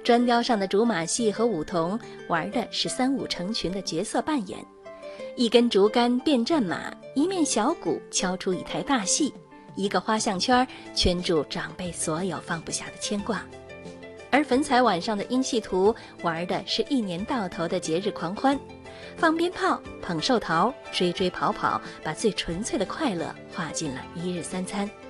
砖雕上的竹马戏和舞童玩的是三五成群的角色扮演，一根竹竿变战马，一面小鼓敲出一台大戏，一个花项圈圈住长辈所有放不下的牵挂。而粉彩晚上的音戏图玩的是一年到头的节日狂欢，放鞭炮、捧寿桃、追追跑跑，把最纯粹的快乐画进了一日三餐。